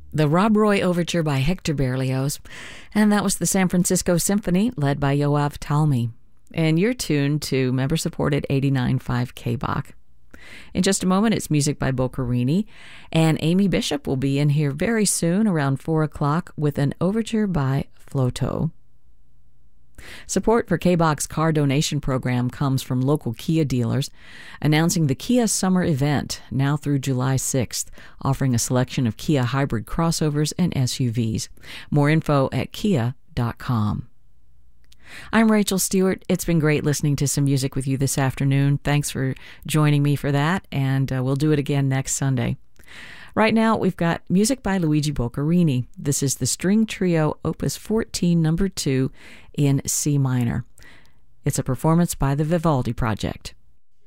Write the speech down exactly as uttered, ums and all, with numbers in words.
the Rob Roy Overture by Hector Berlioz, and that was the San Francisco Symphony led by Yoav Talmi. And you're tuned to member-supported eighty-nine point five K B O C. In just a moment, it's music by Boccherini, and Amy Bishop will be in here very soon around four o'clock with an overture by Floto. Support for K B O C's car donation program comes from local Kia dealers, announcing the Kia Summer Event now through July sixth, offering a selection of Kia hybrid crossovers and S U Vs. More info at kia dot com. I'm Rachel Stewart. It's been great listening to some music with you this afternoon. Thanks for joining me for that, and uh, we'll do it again next Sunday. Right now, we've got music by Luigi Boccherini. This is the String Trio Opus fourteen, number two, in C minor. It's a performance by the Vivaldi Project.